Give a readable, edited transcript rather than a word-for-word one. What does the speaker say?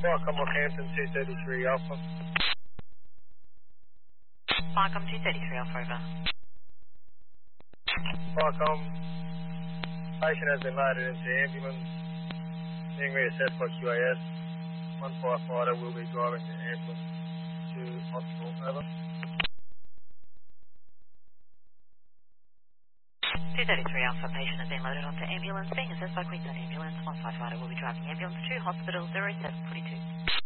Welcome, Rockhampton 233 Alpha. Welcome 233 Alpha, over. Welcome. Patient has been loaded into the ambulance, being reassessed by QAS. One firefighter will be driving the ambulance to hospital. Over. 233 Alpha, patient has been loaded onto ambulance, being assessed by Queensland Ambulance. One firefighter will be driving ambulance to hospital 0742.